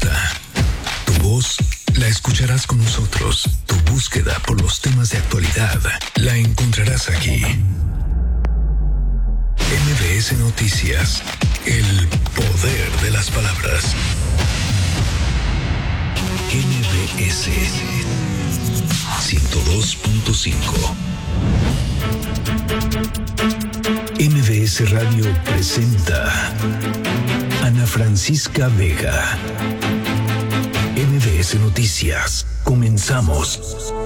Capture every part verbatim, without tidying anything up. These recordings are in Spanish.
importa. Tu voz la escucharás con nosotros. Tu búsqueda por los temas de actualidad la encontrarás aquí. M B S Noticias. El poder de las palabras. M B S ciento dos punto cinco. M B S Radio presenta Ana Francisca Vega. M B S Noticias. Comenzamos.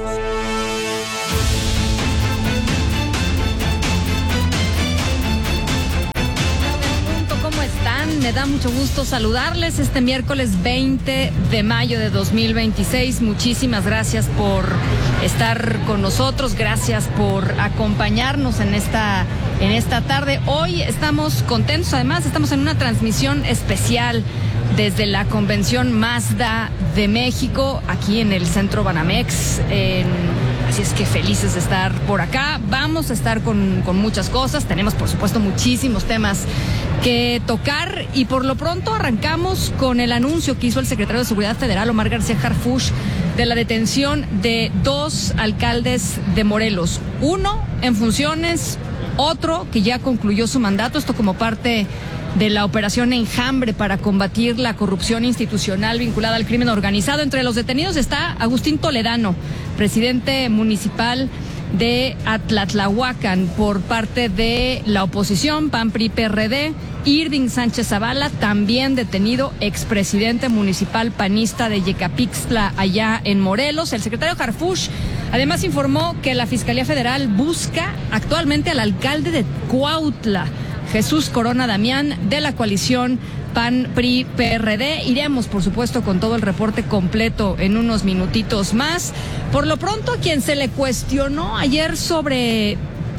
¿Cómo están? Me da mucho gusto saludarles este miércoles veinte de mayo de dos mil veintiséis. Muchísimas gracias por estar con nosotros, gracias por acompañarnos en esta, en esta tarde. Hoy estamos contentos, además estamos en una transmisión especial desde la Convención Mazda de México, aquí en el Centro Banamex. En, así es que felices de estar por acá. Vamos a estar con, con muchas cosas. Tenemos, por supuesto, muchísimos temas que tocar y por lo pronto arrancamos con el anuncio que hizo el secretario de Seguridad Federal, Omar García Harfuch, de la detención de dos alcaldes de Morelos. Uno en funciones, otro que ya concluyó su mandato, esto como parte de la operación Enjambre para combatir la corrupción institucional vinculada al crimen organizado. Entre los detenidos está Agustín Toledano, presidente municipal de Atlatlahuacan por parte de la oposición, P A N, P R I, P R D. Irding Sánchez Zavala, también detenido, expresidente municipal panista de Yecapixtla, allá en Morelos. El secretario Harfuch además informó que la Fiscalía Federal busca actualmente al alcalde de Cuautla, Jesús Corona Damián, de la coalición P A N, P R I, P R D. Iremos, por supuesto, con todo el reporte completo en unos minutitos más. Por lo pronto, quien se le cuestionó ayer sobre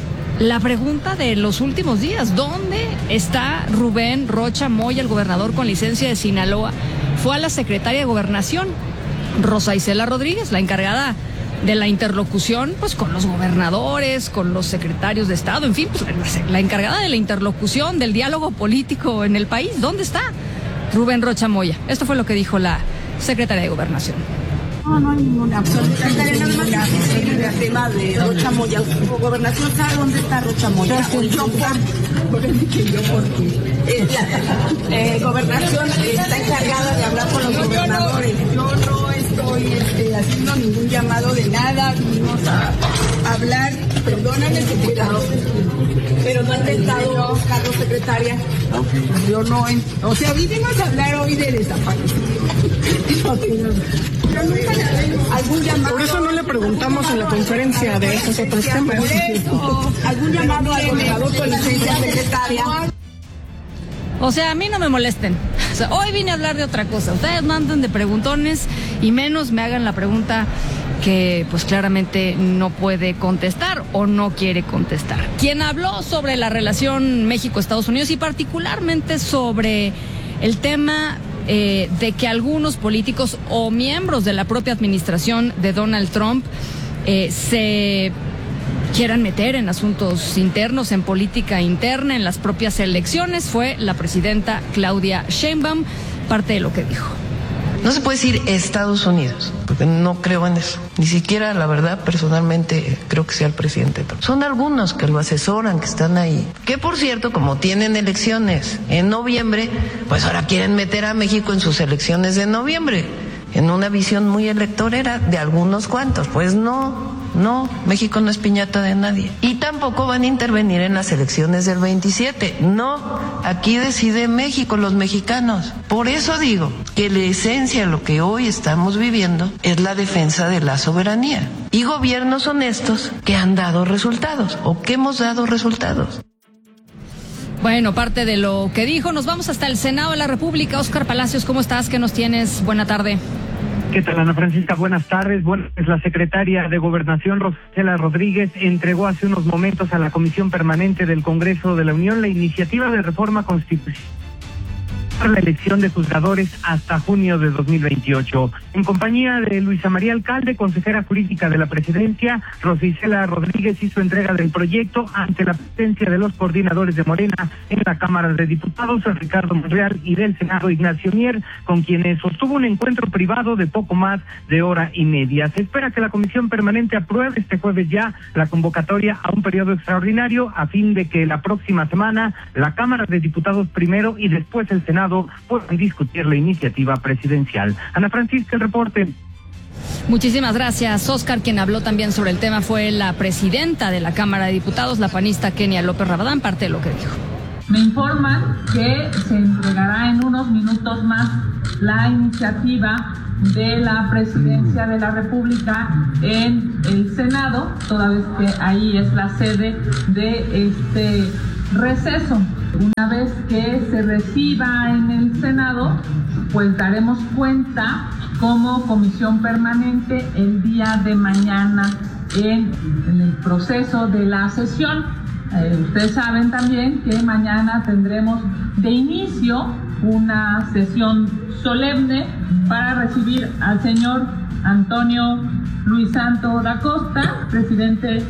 la pregunta de los últimos días, ¿dónde está Rubén Rocha Moya, el gobernador con licencia de Sinaloa?, fue a la secretaria de Gobernación, Rosa Isela Rodríguez, la encargada de la interlocución pues con los gobernadores, con los secretarios de Estado, en fin, pues la, la encargada de la interlocución, del diálogo político en el país. ¿Dónde está Rubén Rocha Moya? Esto fue lo que dijo la secretaria de Gobernación. No, no hay ninguna, absolutamente ninguna en el tema de Rocha Moya. Gobernación sabe dónde está Rocha Moya. Yo por, que yo porque eh, la eh, Gobernación está encargada de hablar con los gobernadores. Yo no estoy este, haciendo ningún llamado de nada. Vinimos a hablar, perdóname, secretario, pero no ha intentado Carlos, secretaria. Yo no, o sea, vinimos a hablar hoy de desaparecidos. ¿Algún llamado? Por eso no le preguntamos en la conferencia de estos otros temas. Por eso, algún llamado al gobernador con licencia secretaria. O sea, a mí no me molesten. O sea, hoy vine a hablar de otra cosa. Ustedes no anden de preguntones y menos me hagan la pregunta que pues claramente no puede contestar o no quiere contestar. Quien habló sobre la relación México-Estados Unidos y particularmente sobre el tema Eh, de que algunos políticos o miembros de la propia administración de Donald Trump eh, se quieran meter en asuntos internos, en política interna, en las propias elecciones, fue la presidenta Claudia Sheinbaum. Parte de lo que dijo. No se puede decir Estados Unidos, porque no creo en eso. Ni siquiera, la verdad, personalmente creo que sea el presidente. Son algunos que lo asesoran, que están ahí. Que, por cierto, como tienen elecciones en noviembre, pues ahora quieren meter a México en sus elecciones de noviembre, en una visión muy electorera de algunos cuantos. Pues no, no, México no es piñata de nadie. Y tampoco van a intervenir en las elecciones del veintisiete. No, aquí decide México, los mexicanos. Por eso digo que la esencia de lo que hoy estamos viviendo es la defensa de la soberanía. Y gobiernos honestos que han dado resultados o que hemos dado resultados. Bueno, parte de lo que dijo. Nos vamos hasta el Senado de la República. Óscar Palacios, ¿cómo estás? ¿Qué nos tienes? Buena tarde. ¿Qué tal, Ana Francisca? Buenas tardes. Bueno, pues la secretaria de Gobernación, Rosa Isela Rodríguez, entregó hace unos momentos a la Comisión Permanente del Congreso de la Unión la iniciativa de reforma constitucional la elección de juzgadores hasta junio de dos mil veintiocho. En compañía de Luisa María Alcalde, consejera jurídica de la presidencia, Rosa Isela Rodríguez hizo entrega del proyecto ante la presencia de los coordinadores de Morena en la Cámara de Diputados, Ricardo Monreal, y del Senado, Ignacio Mier, con quienes sostuvo un encuentro privado de poco más de hora y media. Se espera que la Comisión Permanente apruebe este jueves ya la convocatoria a un periodo extraordinario a fin de que la próxima semana la Cámara de Diputados primero y después el Senado puedan discutir la iniciativa presidencial. Ana Francisca, el reporte. Muchísimas gracias, Oscar. Quien habló también sobre el tema fue la presidenta de la Cámara de Diputados, la panista Kenia López Rabadán, parte de lo que dijo. Me informan que se entregará en unos minutos más la iniciativa de la Presidencia de la República en el Senado, toda vez que ahí es la sede de este receso. Una vez que se reciba en el Senado, pues daremos cuenta como comisión permanente el día de mañana en, en el proceso de la sesión. Eh, ustedes saben también que mañana tendremos de inicio una sesión solemne para recibir al señor Antonio Luis Santo da Costa, presidente.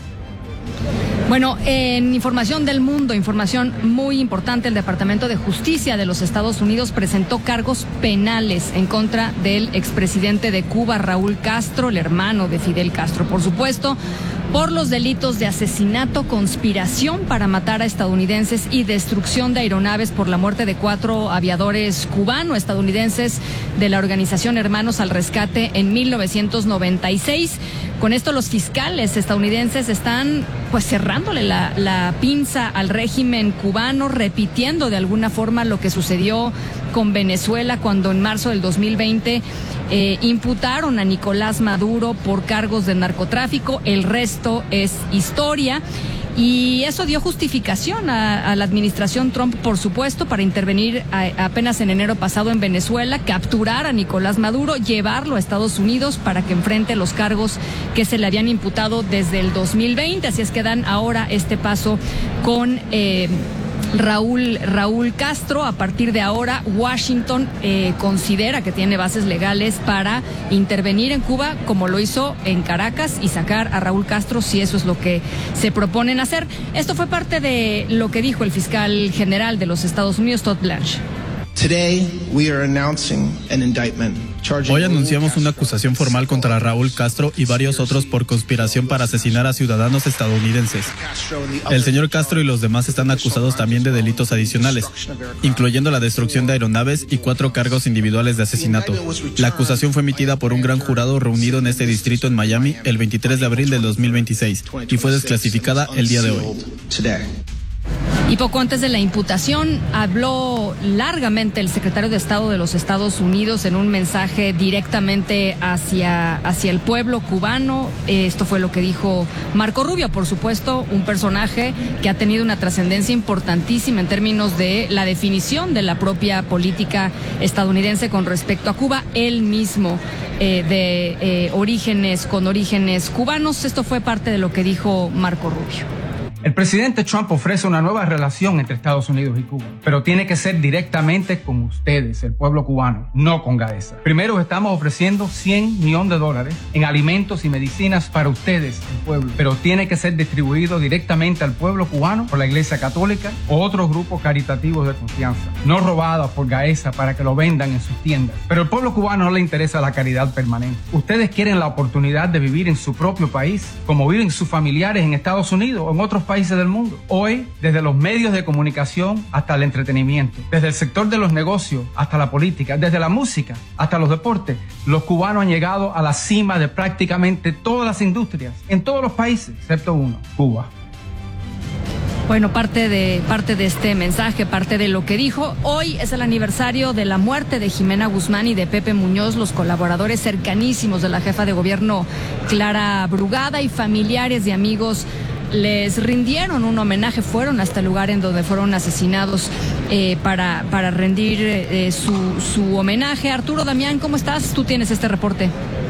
Bueno, en información del mundo, información muy importante, el Departamento de Justicia de los Estados Unidos presentó cargos penales en contra del expresidente de Cuba, Raúl Castro, el hermano de Fidel Castro, por supuesto, por los delitos de asesinato, conspiración para matar a estadounidenses y destrucción de aeronaves por la muerte de cuatro aviadores cubano-estadounidenses de la organización Hermanos al Rescate en mil novecientos noventa y seis. Con esto los fiscales estadounidenses están pues cerrándole la, la pinza al régimen cubano, repitiendo de alguna forma lo que sucedió con Venezuela cuando en marzo del dos mil veinte eh, imputaron a Nicolás Maduro por cargos de narcotráfico. El resto es historia. Y eso dio justificación a, a la administración Trump, por supuesto, para intervenir a, apenas en enero pasado en Venezuela, capturar a Nicolás Maduro, llevarlo a Estados Unidos para que enfrente los cargos que se le habían imputado desde el dos mil veinte. Así es que dan ahora este paso con eh, Raúl, Raúl Castro. A partir de ahora, Washington eh, considera que tiene bases legales para intervenir en Cuba, como lo hizo en Caracas, y sacar a Raúl Castro si eso es lo que se proponen hacer. Esto fue parte de lo que dijo el fiscal general de los Estados Unidos, Todd Blanche. Hoy anunciamos una acusación formal contra Raúl Castro y varios otros por conspiración para asesinar a ciudadanos estadounidenses. El señor Castro y los demás están acusados también de delitos adicionales, incluyendo la destrucción de aeronaves y cuatro cargos individuales de asesinato. La acusación fue emitida por un gran jurado reunido en este distrito en Miami el veintitrés de abril del dos mil veintiséis y fue desclasificada el día de hoy. Y poco antes de la imputación, habló largamente el secretario de Estado de los Estados Unidos en un mensaje directamente hacia, hacia el pueblo cubano. Esto fue lo que dijo Marco Rubio, por supuesto, un personaje que ha tenido una trascendencia importantísima en términos de la definición de la propia política estadounidense con respecto a Cuba, él mismo eh, de eh, orígenes, con orígenes cubanos. Esto fue parte de lo que dijo Marco Rubio. El presidente Trump ofrece una nueva relación entre Estados Unidos y Cuba, pero tiene que ser directamente con ustedes, el pueblo cubano, no con Gaesa. Primero estamos ofreciendo cien millones de dólares en alimentos y medicinas para ustedes, el pueblo, pero tiene que ser distribuido directamente al pueblo cubano por la Iglesia Católica o otros grupos caritativos de confianza, no robados por Gaesa para que lo vendan en sus tiendas. Pero al pueblo cubano no le interesa la caridad permanente. Ustedes quieren la oportunidad de vivir en su propio país, como viven sus familiares en Estados Unidos o en otros países países del mundo. Hoy, desde los medios de comunicación hasta el entretenimiento, desde el sector de los negocios hasta la política, desde la música hasta los deportes, los cubanos han llegado a la cima de prácticamente todas las industrias, en todos los países, excepto uno, Cuba. Bueno, parte de, parte de este mensaje, parte de lo que dijo. Hoy es el aniversario de la muerte de Jimena Guzmán y de Pepe Muñoz, los colaboradores cercanísimos de la jefa de gobierno Clara Brugada, y familiares y amigos les rindieron un homenaje, fueron hasta el lugar en donde fueron asesinados eh, para, para rendir eh, su, su homenaje. Arturo Damián, ¿cómo estás? Tú tienes este reporte.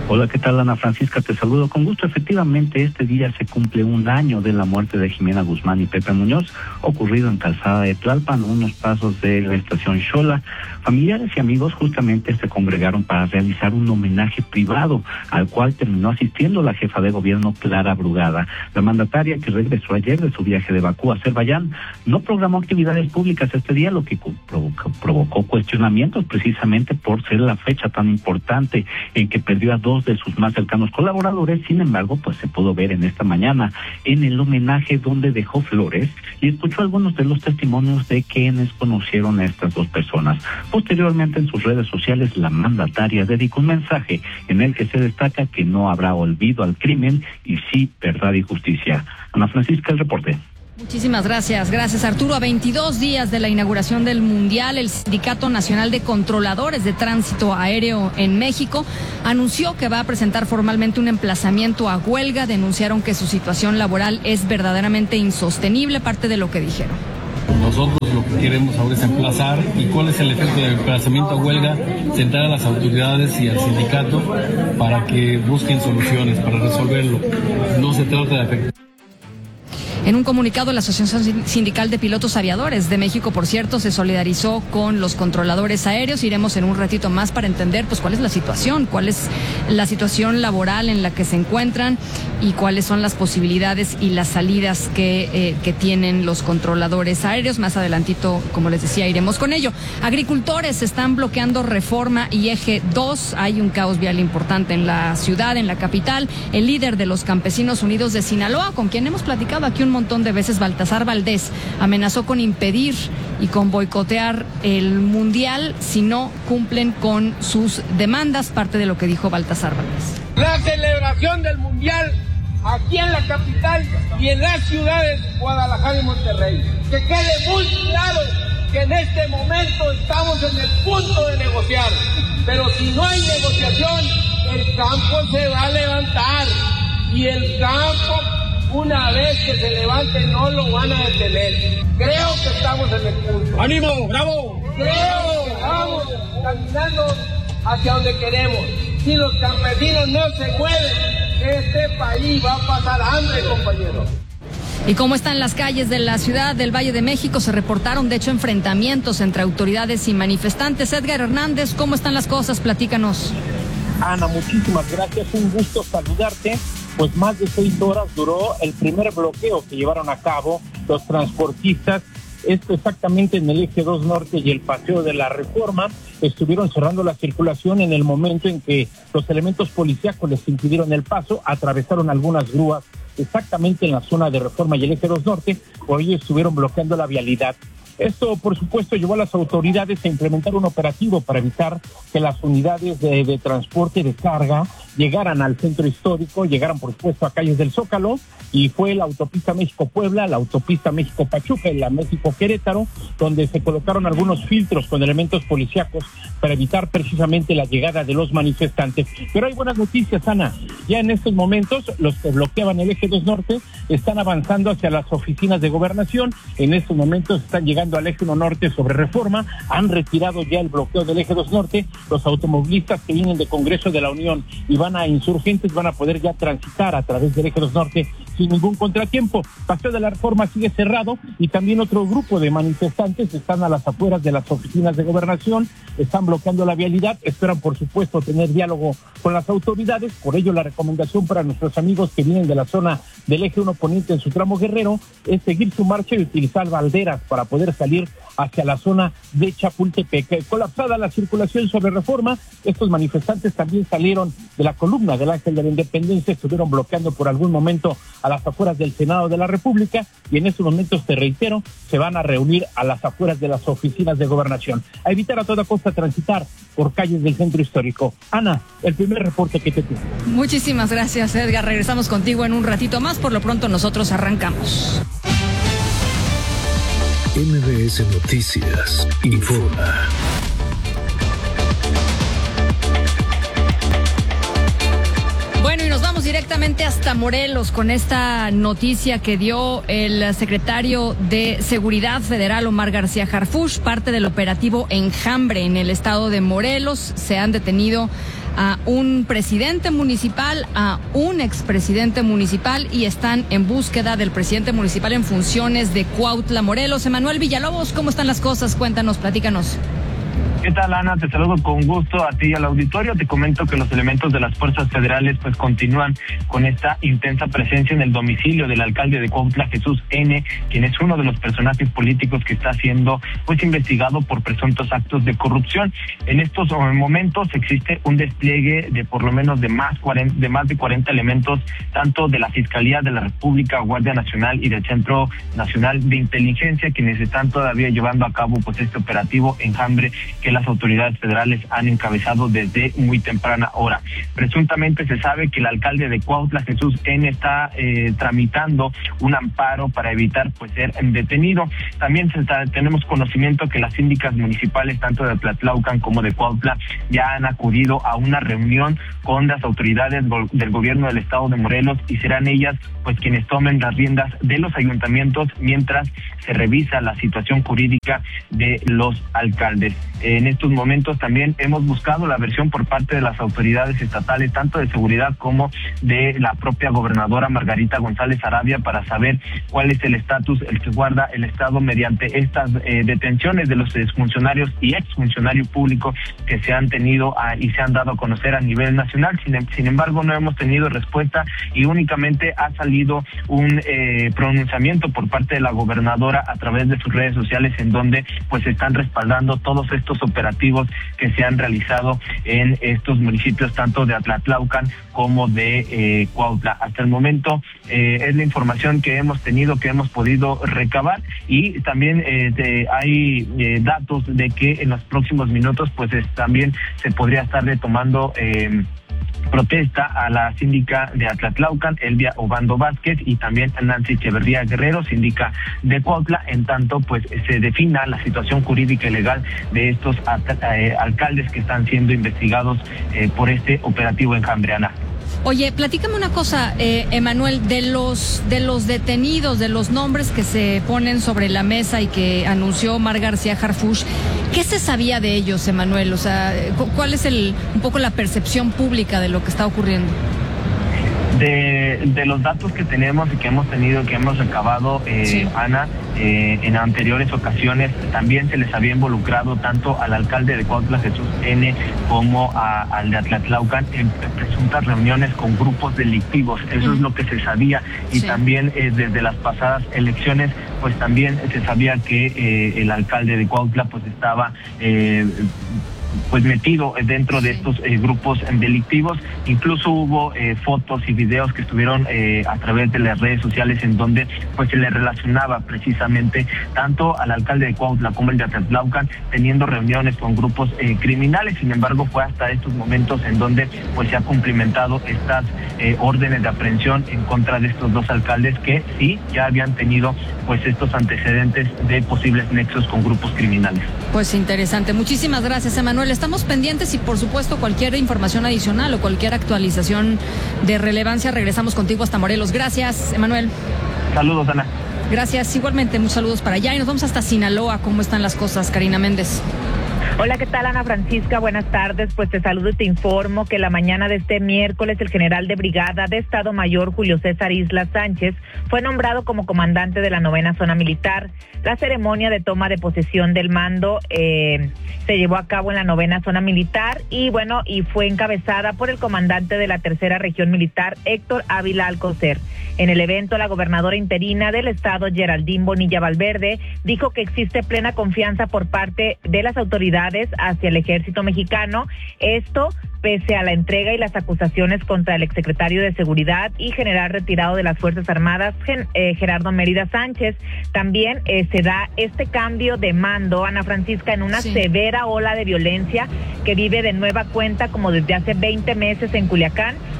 Hola, ¿qué tal, Ana Francisca? Te saludo con gusto. Efectivamente, este día se cumple un año de la muerte de Jimena Guzmán y Pepe Muñoz, ocurrido en Calzada de Tlalpan, unos pasos de la estación Xola. Familiares y amigos justamente se congregaron para realizar un homenaje privado, al cual terminó asistiendo la jefa de gobierno, Clara Brugada. La mandataria, que regresó ayer de su viaje de Bakú a Azerbaiyán, no programó actividades públicas este día, lo que provocó, provocó cuestionamientos precisamente por ser la fecha tan importante en que perdió a dos de sus más cercanos colaboradores. Sin embargo, pues se pudo ver en esta mañana en el homenaje donde dejó flores y escuchó algunos de los testimonios de quienes conocieron a estas dos personas. Posteriormente, en sus redes sociales, la mandataria dedicó un mensaje en el que se destaca que no habrá olvido al crimen y sí verdad y justicia. Ana Francisca, el reporte. Muchísimas gracias, gracias Arturo. A veintidós días de la inauguración del Mundial, el Sindicato Nacional de Controladores de Tránsito Aéreo en México anunció que va a presentar formalmente un emplazamiento a huelga. Denunciaron que su situación laboral es verdaderamente insostenible, parte de lo que dijeron. Nosotros lo que queremos ahora es emplazar, y cuál es el efecto del emplazamiento a huelga, sentar a las autoridades y al sindicato para que busquen soluciones para resolverlo. No se trata de afectar. En un comunicado, la Asociación Sindical de Pilotos Aviadores de México, por cierto, se solidarizó con los controladores aéreos. Iremos en un ratito más para entender pues cuál es la situación, cuál es la situación laboral en la que se encuentran y cuáles son las posibilidades y las salidas que, eh, que tienen los controladores aéreos. Más adelantito, como les decía, iremos con ello. Agricultores están bloqueando Reforma y Eje dos. Hay un caos vial importante en la ciudad, en la capital. El líder de los Campesinos Unidos de Sinaloa, con quien hemos platicado aquí un montón de veces, Baltasar Valdés, amenazó con impedir y con boicotear el Mundial si no cumplen con sus demandas. Parte de lo que dijo Baltasar Valdés. La celebración del Mundial aquí en la capital y en las ciudades de Guadalajara y Monterrey. Que quede muy claro que en este momento estamos en el punto de negociar, pero si no hay negociación, el campo se va a levantar, y el campo, una vez que se levante, no lo van a detener. Creo que estamos en el punto. ¡Ánimo! ¡Bravo! Creo que estamos caminando hacia donde queremos. Si los campesinos no se mueven, este país va a pasar hambre, compañeros. ¿Y cómo están las calles de la ciudad del Valle de México? Se reportaron, de hecho, enfrentamientos entre autoridades y manifestantes. Edgar Hernández, ¿cómo están las cosas? Platícanos. Ana, muchísimas gracias. Un gusto saludarte. Pues más de seis horas duró el primer bloqueo que llevaron a cabo los transportistas. Esto exactamente en el Eje dos Norte y el Paseo de la Reforma. Estuvieron cerrando la circulación en el momento en que los elementos policíacos les impidieron el paso. Atravesaron algunas grúas exactamente en la zona de Reforma y el Eje dos Norte, por ello estuvieron bloqueando la vialidad. Esto, por supuesto, llevó a las autoridades a implementar un operativo para evitar que las unidades de, de transporte de carga llegaran al centro histórico, llegaran, por supuesto, a calles del Zócalo, y fue la autopista México-Puebla, la autopista México-Pachuca y la México-Querétaro, donde se colocaron algunos filtros con elementos policíacos para evitar precisamente la llegada de los manifestantes. Pero hay buenas noticias, Ana. Ya en estos momentos, los que bloqueaban el Eje dos Norte están avanzando hacia las oficinas de gobernación. En estos momentos están llegando al Eje uno Norte sobre Reforma. Han retirado ya el bloqueo del Eje dos Norte. Los automovilistas que vienen de Congreso de la Unión y van a Insurgentes van a poder ya transitar a través del Eje dos Norte sin ningún contratiempo. Paseo de la Reforma sigue cerrado, y también otro grupo de manifestantes están a las afueras de las oficinas de gobernación, están bloqueando la vialidad, esperan por supuesto tener diálogo con las autoridades. Por ello, la recomendación para nuestros amigos que vienen de la zona del Eje uno Poniente en su tramo Guerrero es seguir su marcha y utilizar balderas para poder salir hacia la zona de Chapultepec. Colapsada la circulación sobre Reforma, estos manifestantes también salieron de la columna del Ángel de la Independencia, estuvieron bloqueando por algún momento a las afueras del Senado de la República, y en estos momentos, te reitero, se van a reunir a las afueras de las oficinas de gobernación, a evitar a toda costa transitar por calles del centro histórico. Ana, el primer reporte que te tengo. Muchísimas gracias, Edgar. Regresamos contigo en un ratito más. Por lo pronto, nosotros arrancamos. M B S Noticias informa. Bueno, y nos vamos directamente hasta Morelos con esta noticia que dio el secretario de Seguridad Federal, Omar García Harfuch. Parte del operativo Enjambre en el estado de Morelos. Se han detenido a un presidente municipal, a un expresidente municipal y están en búsqueda del presidente municipal en funciones de Cuautla, Morelos. Emanuel Villalobos, ¿cómo están las cosas? Cuéntanos, platícanos. ¿Qué tal, Ana? Te saludo con gusto a ti y al auditorio. Te comento que los elementos de las fuerzas federales pues continúan con esta intensa presencia en el domicilio del alcalde de Cuautla, Jesús N., quien es uno de los personajes políticos que está siendo pues investigado por presuntos actos de corrupción. En estos momentos existe un despliegue de por lo menos de más, cuarenta, de más de cuarenta elementos, tanto de la Fiscalía de la República, Guardia Nacional y del Centro Nacional de Inteligencia, quienes están todavía llevando a cabo pues este operativo enjambre que las autoridades federales han encabezado desde muy temprana hora. Presuntamente se sabe que el alcalde de Cuautla, Jesús N., está eh, tramitando un amparo para evitar pues ser detenido. También se está, tenemos conocimiento que las síndicas municipales, tanto de Tlatlaucan como de Cuautla, ya han acudido a una reunión con las autoridades go- del gobierno del estado de Morelos y serán ellas pues quienes tomen las riendas de los ayuntamientos mientras se revisa la situación jurídica de los alcaldes. En estos momentos también hemos buscado la versión por parte de las autoridades estatales, tanto de seguridad como de la propia gobernadora Margarita González Arabia, para saber cuál es el estatus el que guarda el Estado mediante estas eh, detenciones de los exfuncionarios y exfuncionarios públicos que se han tenido a, y se han dado a conocer a nivel nacional. Sin, sin embargo, no hemos tenido respuesta y únicamente ha salido un eh, pronunciamiento por parte de la gobernadora a través de sus redes sociales, en donde pues están respaldando todos estos operativos que se han realizado en estos municipios, tanto de Atlatlaucan como de eh, Cuautla. Hasta el momento eh, es la información que hemos tenido, que hemos podido recabar, y también eh, de, hay eh, datos de que en los próximos minutos pues es, también se podría estar retomando eh, protesta a la síndica de Atlatlaucan, Elvia Obando Vázquez, y también a Nancy Echeverría Guerrero, síndica de Cuautla, en tanto pues se defina la situación jurídica y legal de estos eh, alcaldes que están siendo investigados eh, por este operativo enjambre. Ana. Oye, platícame una cosa, eh, Emanuel, de los de los detenidos, de los nombres que se ponen sobre la mesa y que anunció Omar García Harfuch, ¿qué se sabía de ellos, Emanuel? O sea, ¿cuál es el un poco la percepción pública de lo que está ocurriendo? De, de los datos que tenemos y que hemos tenido, que hemos recabado, eh, sí. Ana, eh, en anteriores ocasiones también se les había involucrado tanto al alcalde de Cuautla, Jesús N., como a, al de Atlatlaucan en presuntas reuniones con grupos delictivos. Eso mm. es lo que se sabía, y sí. también eh, desde las pasadas elecciones pues también se sabía que eh, el alcalde de Cuautla pues estaba eh, pues metido dentro de estos eh, grupos delictivos. Incluso hubo eh, fotos y videos que estuvieron eh, a través de las redes sociales en donde pues se le relacionaba precisamente tanto al alcalde de Cuautla como el de Atlatlaucan teniendo reuniones con grupos eh, criminales. Sin embargo, fue hasta estos momentos en donde pues se ha cumplimentado estas eh, órdenes de aprehensión en contra de estos dos alcaldes que sí ya habían tenido pues estos antecedentes de posibles nexos con grupos criminales. Pues interesante. Muchísimas gracias, Emanuel. Estamos pendientes y por supuesto cualquier información adicional o cualquier actualización de relevancia, regresamos contigo hasta Morelos. Gracias, Emanuel. Saludos, Ana. Gracias, igualmente, muchos saludos para allá y nos vamos hasta Sinaloa. ¿Cómo están las cosas, Karina Méndez? Hola, ¿qué tal, Ana Francisca? Buenas tardes. Pues te saludo y te informo que la mañana de este miércoles el general de brigada de Estado Mayor Julio César Isla Sánchez fue nombrado como comandante de la novena zona militar. La ceremonia de toma de posesión del mando eh, se llevó a cabo en la novena zona militar y bueno, y fue encabezada por el comandante de la tercera región militar, Héctor Ávila Alcocer. En el evento, la gobernadora interina del estado, Geraldine Bonilla Valverde, dijo que existe plena confianza por parte de las autoridades hacia el ejército mexicano. Esto pese a la entrega y las acusaciones contra el exsecretario de Seguridad y general retirado de las Fuerzas Armadas, eh, Gerardo Mérida Sánchez. También eh, se da este cambio de mando, Ana Francisca, en una sí. severa ola de violencia que vive de nueva cuenta como desde hace veinte meses en Culiacán,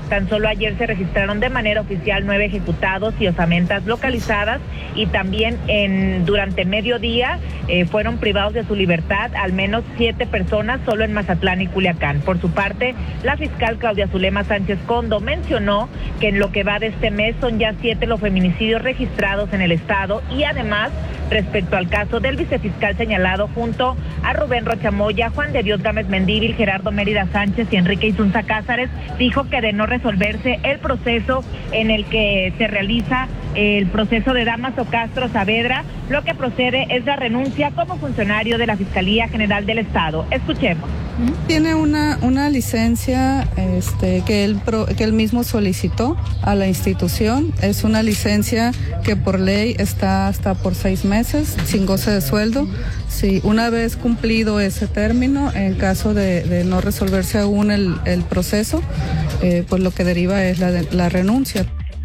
Tan solo ayer se registraron de manera oficial nueve ejecutados y osamentas localizadas, y también en durante mediodía eh, fueron privados de su libertad al menos siete personas solo en Mazatlán y Culiacán. Por su parte, la fiscal Claudia Zulema Sánchez Condo mencionó que en lo que va de este mes son ya siete los feminicidios registrados en el estado, y además, respecto al caso del vicefiscal señalado junto a Rubén Rocha Moya, Juan de Dios Gámez Mendívil, Gerardo Mérida Sánchez y Enrique Isunza Cázares, dijo que de no resolverse el proceso en el que se realiza el proceso de Dámaso Castro Saavedra, lo que procede es la renuncia como funcionario de la Fiscalía General del Estado. Escuchemos. Tiene una, una licencia este, que, él pro, que él mismo solicitó a la institución. Es una licencia que por ley está hasta por seis meses, sin goce de sueldo. Sí, una vez cumplido ese término, en caso de, de no resolverse aún el, el proceso, eh, pues lo que deriva es la, de, la renuncia.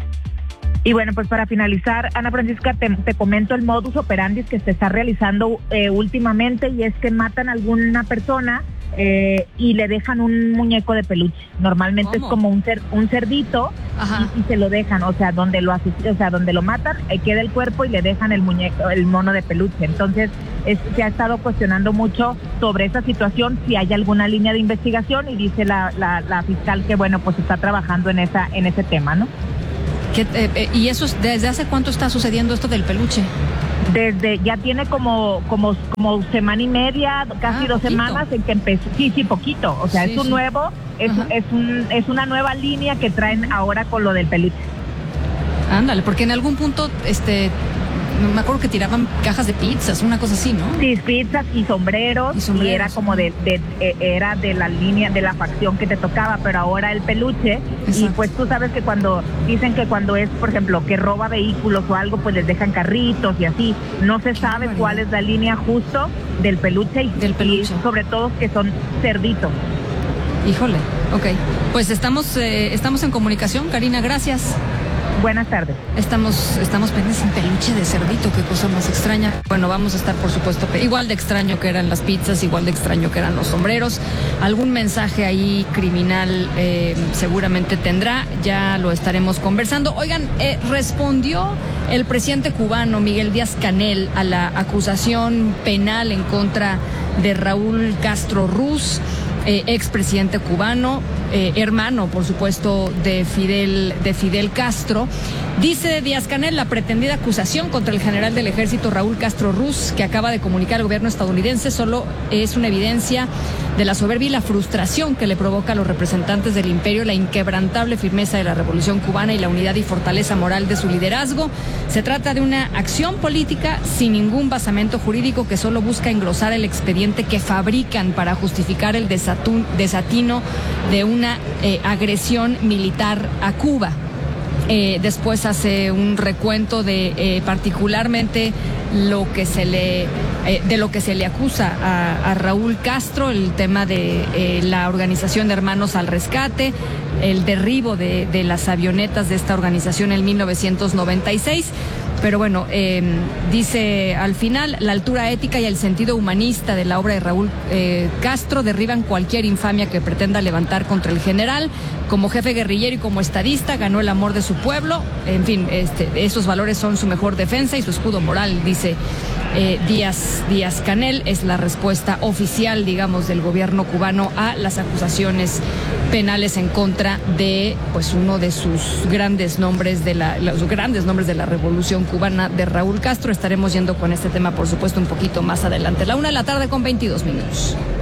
Y bueno, pues para finalizar, Ana Francisca, te, te comento el modus operandi que se está realizando eh, últimamente, y es que matan a alguna persona eh, y le dejan un muñeco de peluche. Normalmente ¿Cómo? Es como un cer, un cerdito y, y se lo dejan, o sea, donde lo o sea, donde lo matan, eh, queda el cuerpo y le dejan el muñeco, el mono de peluche. Entonces, es, se ha estado cuestionando mucho sobre esa situación, si hay alguna línea de investigación, y dice la, la, la fiscal que bueno, pues está trabajando en esa en ese tema, ¿no? ¿Qué, eh, eh, ¿Y eso desde hace cuánto está sucediendo esto del peluche? Desde, ya tiene como como como semana y media, casi ah, dos poquito. semanas en que empezó. Sí, sí, poquito. O sea, sí, es un sí. nuevo, es, es un es una nueva línea que traen ahora con lo del peluche. Ándale, porque en algún punto, este, me acuerdo que tiraban cajas de pizzas, una cosa así, ¿no? Sí, pizzas y sombreros, y, sombreros. y era como de, de, de era de la línea, de la facción que te tocaba, pero ahora el peluche. Exacto. Y pues tú sabes que cuando dicen que cuando es, por ejemplo, que roba vehículos o algo, pues les dejan carritos y así, no se sabe bueno. cuál es la línea justo del peluche y, del peluche. y sobre todo que son cerditos. Híjole, ok. Pues estamos, eh, estamos en comunicación, Karina, gracias. Buenas tardes. Estamos, estamos pendientes en peluche de cerdito, qué cosa más extraña. Bueno, vamos a estar, por supuesto, igual de extraño que eran las pizzas, igual de extraño que eran los sombreros. Algún mensaje ahí criminal eh, seguramente tendrá, ya lo estaremos conversando. Oigan, eh, respondió el presidente cubano Miguel Díaz-Canel a la acusación penal en contra de Raúl Castro Ruz, eh, expresidente cubano, eh, hermano, por supuesto, de Fidel, de Fidel Castro. Dice Díaz-Canel, la pretendida acusación contra el general del ejército Raúl Castro Ruz, que acaba de comunicar al gobierno estadounidense, solo es una evidencia de la soberbia y la frustración que le provoca a los representantes del imperio la inquebrantable firmeza de la revolución cubana y la unidad y fortaleza moral de su liderazgo. Se trata de una acción política sin ningún basamento jurídico que solo busca engrosar el expediente que fabrican para justificar el desatún, desatino de una eh, agresión militar a Cuba. Eh, después hace un recuento de eh, particularmente lo que se le eh, de lo que se le acusa a, a Raúl Castro, el tema de eh, la organización de Hermanos al Rescate, el derribo de, de las avionetas de esta organización en mil novecientos noventa y seis. Pero bueno, eh, dice al final, la altura ética y el sentido humanista de la obra de Raúl eh, Castro derriban cualquier infamia que pretenda levantar contra el general. Como jefe guerrillero y como estadista, ganó el amor de su pueblo. En fin, este, esos valores son su mejor defensa y su escudo moral, dice eh, Díaz, Díaz-Canel. Es la respuesta oficial, digamos, del gobierno cubano a las acusaciones penales en contra de, pues, uno de sus grandes nombres de la, los grandes nombres de la revolución cubana, de Raúl Castro. Estaremos yendo con este tema, por supuesto, un poquito más adelante. La una de la tarde con veintidós minutos.